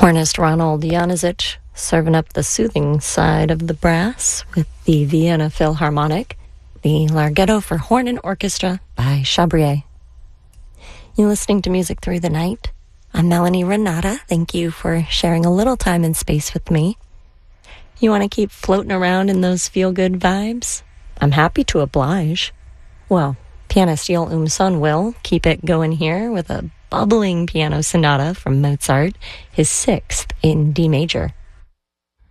Hornist Ronald Januzic serving up the soothing side of the brass with the Vienna Philharmonic, the Larghetto for Horn and Orchestra by Chabrier. You're listening to Music Through the Night. I'm Melanie Renata. Thank you for sharing a little time and space with me. You want to keep floating around in those feel-good vibes? I'm happy to oblige. Well, pianist Joel Son will keep it going here with a bubbling piano sonata from Mozart, his sixth in D major.